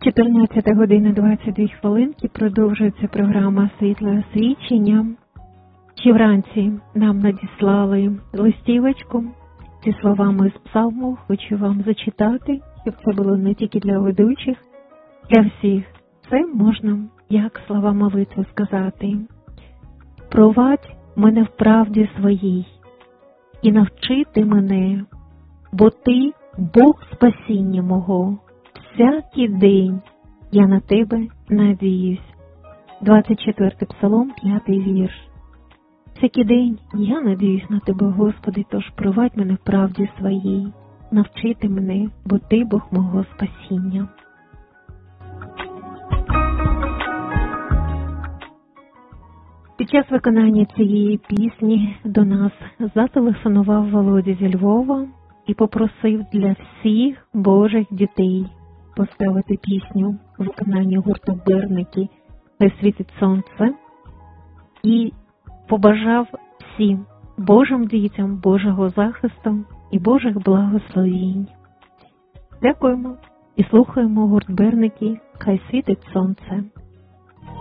14 година 22 хвилинки, продовжується програма «Світле освічення». Чи вранці нам надіслали листівочку зі словами з псалму, хочу вам зачитати, щоб це було не тільки для ведучих, для всіх. Це можна, як слова молитви, сказати. «Провадь мене в правді своїй і навчи ти мене, бо ти Бог спасіння мого. Всякий день я на тебе надіюсь». 24-й псалом, 5-й вірш. Всякий день я надіюсь на тебе, Господи, тож провадь мене в правді своїй, навчити мене, бо ти Бог мого спасіння. Під час виконання цієї пісні до нас зателефонував Володя зі Львова і попросив для всіх Божих дітей поставити пісню у виконанні гурту «Берники» «Хай світить сонце» і побажав всім Божим дітям Божого захисту і Божих благословінь. Дякуємо і слухаємо гурт «Берники» «Хай світить сонце».